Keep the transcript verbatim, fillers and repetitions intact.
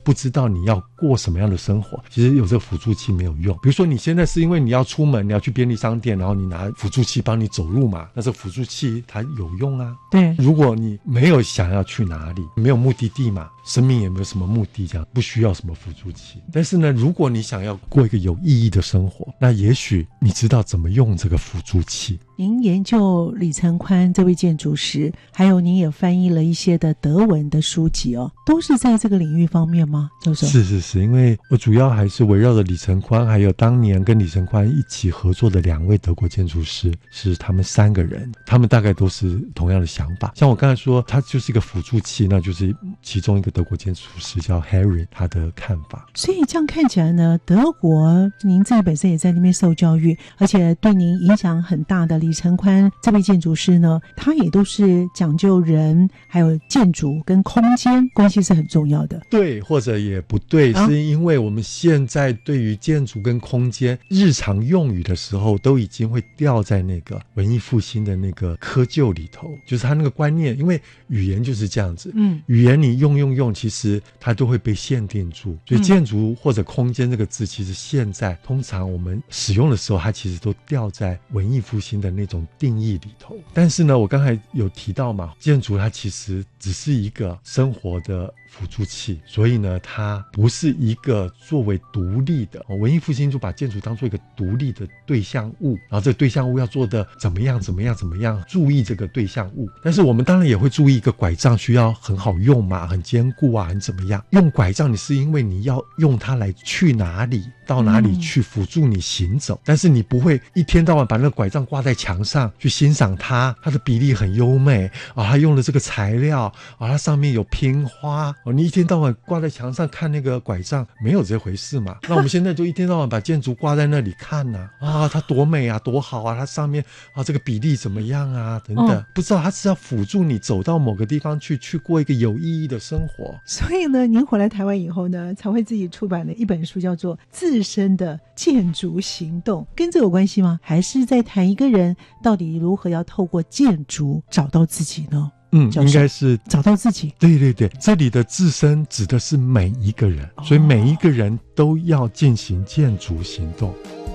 不知道你要过什么样的生活，其实有这个辅助器没有用。比如说你现在是因为你要出门，你要去便利商店，然后你拿辅助器帮你走路嘛，那这辅助器它有用啊。 对， 如果你没有想要去哪里，没有目的地嘛，生命也没有什么目的，这样不需要什么辅助器。但是呢，如果你想要过一个有意义的生活，那也许你知道怎么用这个辅助器。 您研究李承宽这位建筑师，还有您也翻译了一些的德文的书籍哦，都是在这个领域方面吗？教授？ 是是是，因为我主要还是围绕着李承宽，还有当年跟李承宽一起合作的两位德国建筑师，是他们三个人，他们大概都是同样的想法。像我刚才说，它就是一个辅助器，那就是其中一个德国建筑师叫 Harry 他的看法。 所以这样看起来呢，德国您自己本身也在那边受教育，而且对您影响很大的李承宽这位建筑师呢，他也都是讲究人还有建筑跟空间关系是很重要的。 对，或者也不对， 啊、 是因为我们现在对于建筑跟空间日常用语的时候，都已经会掉在那个文艺复兴的那个窠臼里头，就是他那个观念，因为语言就是这样子，嗯，语言你用用用，其实它都会被限定住，所以建筑或者空间这个字，其实现在通常我们使用的时候，它其实都掉在文艺复兴的那种定义里头。但是呢，我刚才有提到嘛，建筑它其实只是一个生活的辅助器，所以呢，它不是一个作为独立的，文艺复兴就把建筑当作一个独立的对象物，然后这个对象物要做的怎么样怎么样怎么样，注意这个对象物。但是我们当然也会注意一个拐杖需要很好用嘛，很坚固啊，很怎么样。用拐杖你是因为你要用它来去哪里到哪里去辅助你行走，嗯、但是你不会一天到晚把那个拐杖挂在墙上去欣赏它，它的比例很优美啊，它用了这个材料啊，它上面有拼花。哦，你一天到晚挂在墙上看那个拐杖，没有这回事嘛。那我们现在就一天到晚把建筑挂在那里看啊，啊，它多美啊，多好啊，它上面啊这个比例怎么样啊，等等，哦、不知道它是要辅助你走到某个地方去，去过一个有意义的生活。 所以呢，您回来台湾以后呢，才会自己出版了一本书，叫做《自身的建筑行动》，跟这有关系吗？还是在谈一个人到底如何要透过建筑找到自己呢？ 嗯，应该是找到自己。 对对对，这里的自身指的是每一个人，所以每一个人都要进行建筑行动。